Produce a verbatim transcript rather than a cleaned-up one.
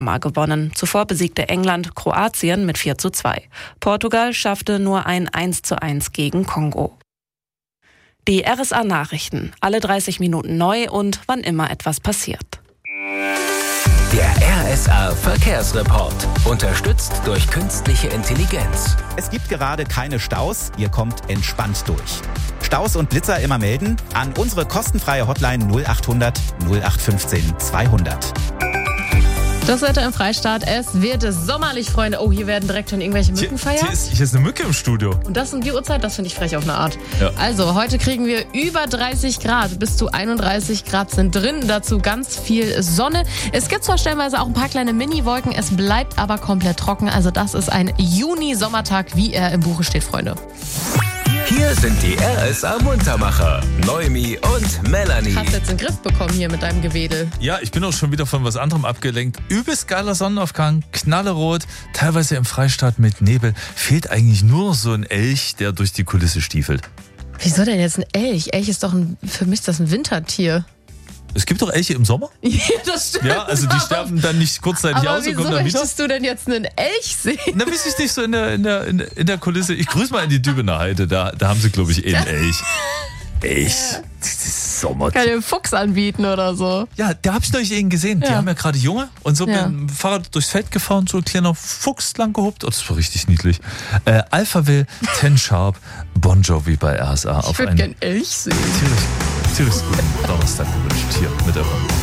Mal gewonnen. Zuvor besiegte England Kroatien mit vier zu zwei. Portugal schaffte nur ein eins zu eins gegen Kongo. Die R S A-Nachrichten. Alle dreißig Minuten neu und wann immer etwas passiert. Der R S A-Verkehrsreport. Unterstützt durch künstliche Intelligenz. Es gibt gerade keine Staus. Ihr kommt entspannt durch. Staus und Blitzer immer melden an unsere kostenfreie Hotline null achthundert null acht fünfzehn zweihundert. Das Wetter im Freistaat, es wird sommerlich, Freunde. Oh, hier werden direkt schon irgendwelche Mücken feiern. Hier ist, hier ist eine Mücke im Studio. Und das um die Uhrzeit, das finde ich frech auf eine Art. Ja. Also, heute kriegen wir über dreißig Grad. Bis zu einunddreißig Grad sind drin. Dazu ganz viel Sonne. Es gibt zwar stellenweise auch ein paar kleine Mini-Wolken. Es bleibt aber komplett trocken. Also, das ist ein Juni-Sommertag, wie er im Buche steht, Freunde. Hier sind die R S A-Muntermacher. Noemi und Melanie. Hast jetzt den Griff bekommen hier mit deinem Gewedel. Ja, ich bin auch schon wieder von was anderem abgelenkt. Übelst geiler Sonnenaufgang, knallerot, teilweise im Freistaat mit Nebel. Fehlt eigentlich nur noch so ein Elch, der durch die Kulisse stiefelt. Wieso denn jetzt ein Elch? Elch ist doch ein, für mich ist das ein Wintertier. Es gibt doch Elche im Sommer? Ja, das stimmt. Ja, also die sterben dann nicht kurzzeitig Aber aus und wieso kommen dann wieder. möchtest du denn jetzt einen Elch sehen? Na, weiß ich nicht, so in der, in der, in der Kulisse. Ich grüße mal in die Dübener Heide, da, da haben sie, glaube ich, eh einen Elch. Elch. Sommer. Kann ich einen Fuchs anbieten oder so. Ja, da habe ich neulich einen gesehen. Die Ja. haben ja gerade Junge und so Ja. mit dem Fahrrad durchs Feld gefahren, so ein kleiner Fuchs lang gehobt. Oh, das war richtig niedlich. Äh, Alphaville, Ten Sharp, Bon Jovi bei R S A. Ich auf würde einen gern Elch sehen. tierisch, tierisch guten Donnerstag gewünscht hier mit der Runde.